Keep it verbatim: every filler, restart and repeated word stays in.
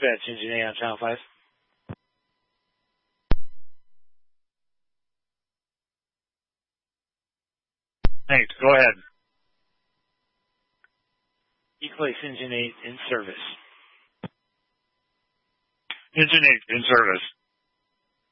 Dispatch, Engine eight on Channel five. Thanks. Go ahead. Equalize Engine eight in service. Engine eight in service.